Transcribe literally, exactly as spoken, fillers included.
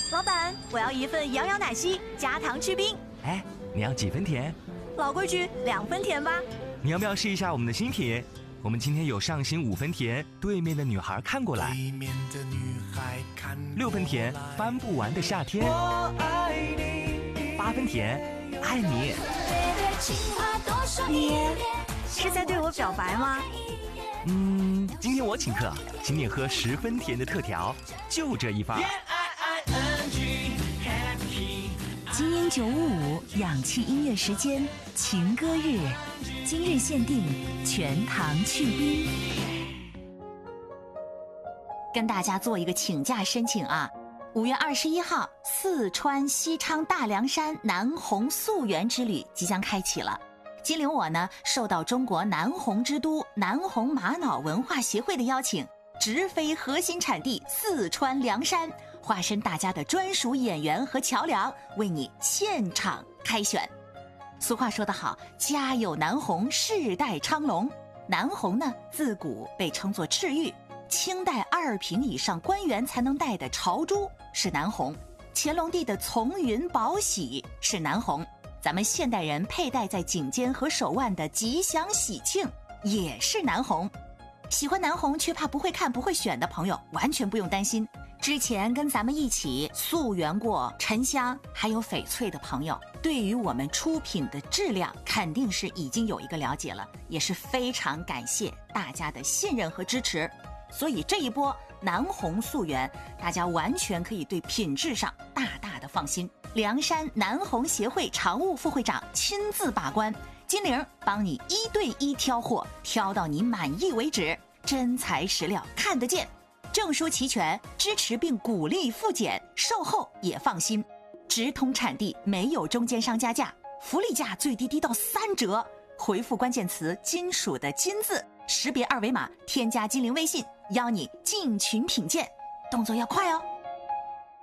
老板，我要一份羊羊奶昔加糖去冰。 哎，你要几分甜？ 老规矩，两分甜吧。 你要不要试一下我们的新品？我们今天有上新五分甜，对面的女孩看过来。六分甜，翻不完的夏天。八分甜，爱你。 你是在对我表白吗？ 嗯，今天我请客，请你喝十分甜的特调，就这一份。 精英九五五氧气音乐时间情歌日，今日限定全糖去冰。跟大家做一个请假申请啊！五月二十一号，四川西昌大凉山南红溯源之旅即将开启了。金陵我呢，受到中国南红之都南红玛瑙文化协会的邀请，直飞核心产地四川凉山，化身大家的专属演员和桥梁，为你现场开选。俗话说得好，家有南红，世代昌隆。南红呢，自古被称作赤玉，清代二品以上官员才能戴的朝珠是南红，乾隆帝的从云宝玺是南红，咱们现代人佩戴在颈间和手腕的吉祥喜庆也是南红。喜欢南红却怕不会看不会选的朋友完全不用担心，之前跟咱们一起溯源过沉香还有翡翠的朋友，对于我们出品的质量肯定是已经有一个了解了，也是非常感谢大家的信任和支持。所以这一波南红溯源，大家完全可以对品质上大大的放心。凉山南红协会常务副会长亲自把关，金玲帮你一对一挑货，挑到你满意为止，真材实料看得见，证书齐全，支持并鼓励复检，售后也放心，直通产地，没有中间商加价，福利价最低低到三折。回复关键词金属的金字，识别二维码，添加金玲微信，邀你进群品鉴，动作要快哦。